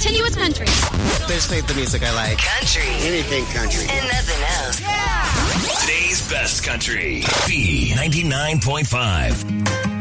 continuous country. Basically the music I like. Country. Anything country. And nothing else. Today's best country. B99.5.